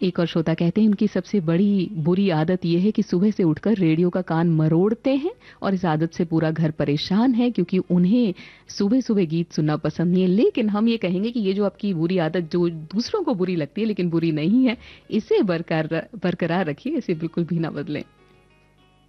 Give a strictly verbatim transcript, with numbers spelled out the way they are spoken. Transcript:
एक और श्रोता कहते हैं उनकी सबसे बड़ी बुरी आदत यह है कि सुबह से उठकर रेडियो का कान मरोड़ते हैं और इस आदत से पूरा घर परेशान है क्योंकि उन्हें सुबह सुबह गीत सुनना पसंद नहीं है। लेकिन हम ये कहेंगे कि ये जो आपकी बुरी आदत जो दूसरों को बुरी लगती है लेकिन बुरी नहीं है, इसे बरकरार बरकरार रखिए, इसे बिल्कुल भी ना बदलें।